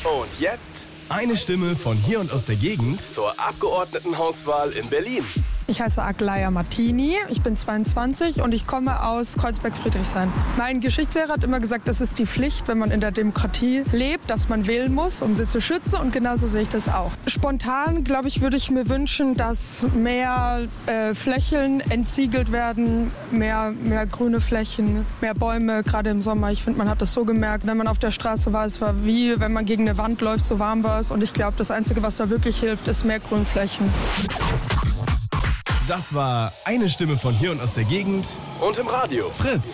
Und jetzt eine Stimme von hier und aus der Gegend zur Abgeordnetenhauswahl in Berlin. Ich heiße Aglaya Martini, ich bin 22 und ich komme aus Kreuzberg-Friedrichshain. Mein Geschichtslehrer hat immer gesagt, es ist die Pflicht, wenn man in der Demokratie lebt, dass man wählen muss, um sie zu schützen, und genauso sehe ich das auch. Spontan, glaube ich, würde ich mir wünschen, dass mehr Flächen entsiegelt werden, mehr grüne Flächen, mehr Bäume, gerade im Sommer. Ich finde, man hat das so gemerkt, wenn man auf der Straße war, es war wie, wenn man gegen eine Wand läuft, so warm war es. Und ich glaube, das Einzige, was da wirklich hilft, ist mehr Grünflächen. Das war eine Stimme von hier und aus der Gegend und im Radio Fritz.